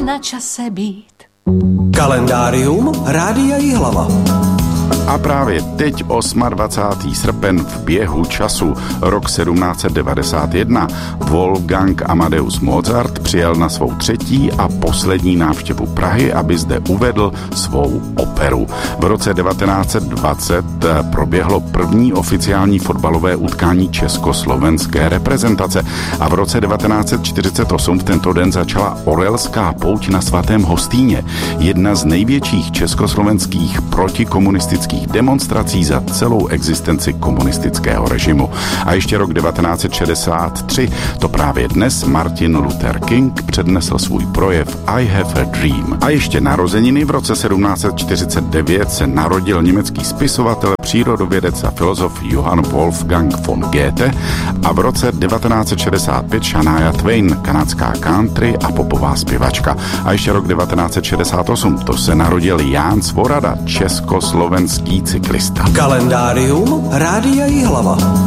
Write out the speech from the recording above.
na čase být. Kalendárium Rádia Jihlava. A právě teď 28. srpen v běhu času rok 1791 Wolfgang Amadeus Mozart přijel na svou třetí a poslední návštěvu Prahy, aby zde uvedl svou operu. V roce 1920 proběhlo první oficiální fotbalové utkání československé reprezentace a v roce 1948 v tento den začala Orelská pouť na Svatém Hostýně, jedna z největších československých protikomunistických demonstrací za celou existenci komunistického režimu. A ještě rok 1963, to právě dnes Martin Luther King přednesl svůj projev I have a dream. A ještě narozeniny v roce 1749 se narodil německý spisovatel, přírodovědec a filozof Johann Wolfgang von Goethe a v roce 1965 Shania Twain, kanadská country a popová zpěvačka. A ještě rok 1968, to se narodil Ján Svorada, československý cyklista. Kalendárium Rádia Jihlava.